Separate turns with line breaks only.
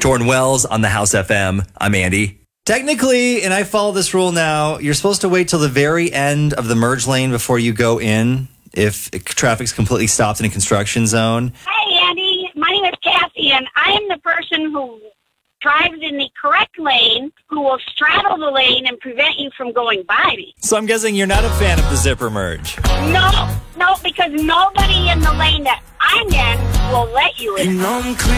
Jordan Wells on the House FM. I'm Andy. Technically, and I follow this rule now, you're supposed to wait till the very end of the merge lane before you go in if traffic's completely stopped in a construction zone.
Hi, Andy. My name is Kathy, and I am the person who drives in the correct lane, who will straddle the lane and prevent you from going by me.
So I'm guessing you're not a fan of the zipper merge.
No, because nobody in the lane that I'm in will let you in.